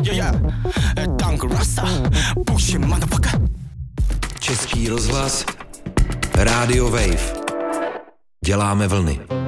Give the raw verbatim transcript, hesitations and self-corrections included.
yeah, yeah. Dank Rasta, push motherfucker. Český rozhlas, Radio Wave. Děláme vlny.